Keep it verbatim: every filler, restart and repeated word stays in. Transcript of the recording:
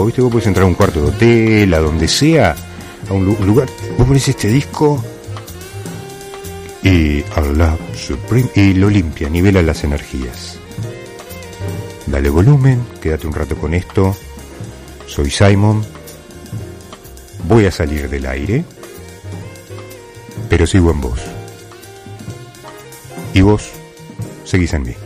¿viste? Vos podés entrar a un cuarto de hotel, a donde sea, a un lu- lugar, vos ponés este disco y Allah Supreme y lo limpia, nivela las energías. Dale volumen, quédate un rato con esto. Soy Simon. Voy a salir del aire, pero sigo en vos. Y vos seguís en mí.